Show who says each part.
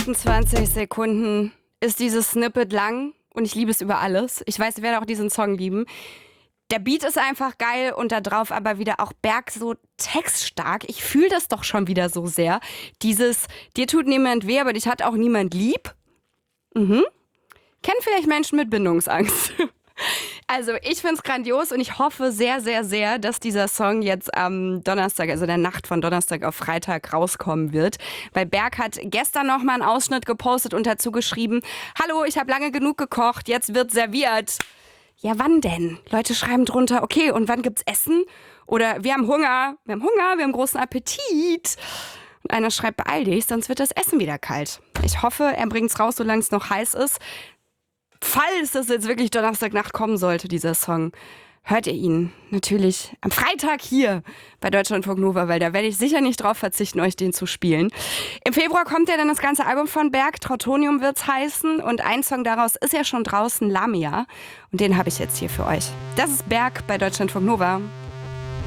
Speaker 1: 28 Sekunden ist dieses Snippet lang und ich liebe es über alles. Ich weiß, ich werde auch diesen Song lieben. Der Beat ist einfach geil und da drauf aber wieder auch Berg so textstark. Ich fühle das doch schon wieder so sehr. Dieses, dir tut niemand weh, aber dich hat auch niemand lieb. Kennen vielleicht Menschen mit Bindungsangst. Also ich find's grandios und ich hoffe sehr, sehr, sehr, dass dieser Song jetzt am Donnerstag, also der Nacht von Donnerstag auf Freitag rauskommen wird. Weil Berg hat gestern noch mal einen Ausschnitt gepostet und dazu geschrieben, hallo, ich habe lange genug gekocht, jetzt wird serviert. Ja, wann denn? Leute schreiben drunter, okay, und wann gibt's Essen? Oder wir haben Hunger, wir haben großen Appetit. Und einer schreibt, beeil dich, sonst wird das Essen wieder kalt. Ich hoffe, er bringt's raus, solange es noch heiß ist. Falls das jetzt wirklich Donnerstagnacht kommen sollte, dieser Song, hört ihr ihn natürlich am Freitag hier bei Deutschlandfunk Nova, weil da werde ich sicher nicht drauf verzichten, euch den zu spielen. Im Februar kommt ja dann das ganze Album von Berg, Trautonium wird's heißen und ein Song daraus ist ja schon draußen, Lamia, und den habe ich jetzt hier für euch. Das ist Berg bei Deutschlandfunk Nova.